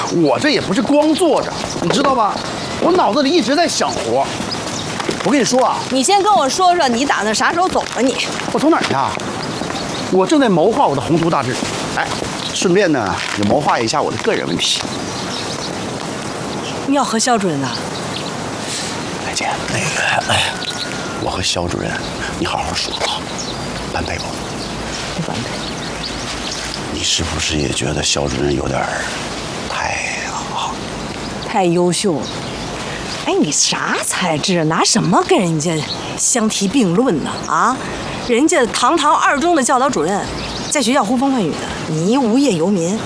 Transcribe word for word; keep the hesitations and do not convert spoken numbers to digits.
我这也不是光坐着，你知道吧？我脑子里一直在想活。我跟你说啊， 你先跟我说说，你打算啥时候走啊你？ 我从哪儿去啊？我正在谋划我的宏图大志，哎，顺便呢也谋划一下我的个人问题。 你要和肖主任呐？ 大姐，那个，哎呀，我和肖主任，你好好说啊，般配不？ 不般配。 你是不是也觉得肖主任有点太好？ 太优秀了。哎，你啥才智？拿什么跟人家相提并论呢？啊，人家堂堂二中的教导主任，在学校呼风唤雨的，你无业游民，